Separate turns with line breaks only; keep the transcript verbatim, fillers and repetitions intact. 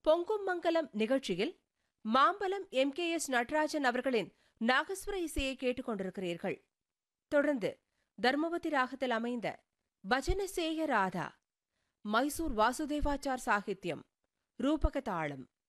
பொங்கும் மங்கலம் நிகழ்ச்சியில் Mambalam M K S Natarajan அவர்களின் நாகஸ்வர இசையை கேட்டுக் கொண்டிருக்கிறீர்கள். தொடர்ந்து தர்மவதி ராகத்தில் அமைந்த பஜனசேய ராதா, மைசூர் வாசுதேவாச்சார் சாகித்யம், ரூபக தாளம்.